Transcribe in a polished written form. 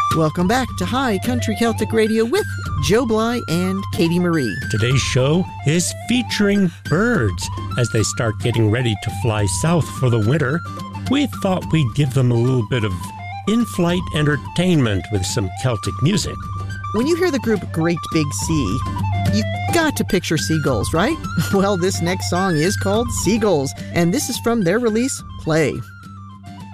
Welcome back to High Country Celtic Radio with Joe Bly and Katie Marie. Today's show is featuring birds. As they start getting ready to fly south for the winter, we thought we'd give them a little bit of in-flight entertainment with some Celtic music. When you hear the group Great Big Sea, you got to picture seagulls, right? Well, this next song is called Seagulls, and this is from their release, Play.